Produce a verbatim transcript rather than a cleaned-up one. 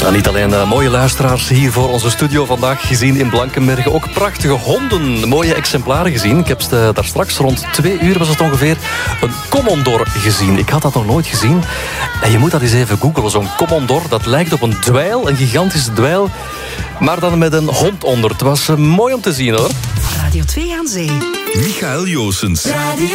En niet alleen uh, mooie luisteraars hier voor onze studio vandaag gezien in Blankenberge. Ook prachtige honden, mooie exemplaren gezien. Ik heb uh, daar straks rond twee uur was het ongeveer een Commandor gezien. Ik had dat nog nooit gezien. En je moet dat eens even googlen. Zo'n Commandor, dat lijkt op een dweil, een gigantische dweil. Maar dan met een hond onder. Het was uh, mooi om te zien hoor. Radio twee aan Zee. Michael Joosens.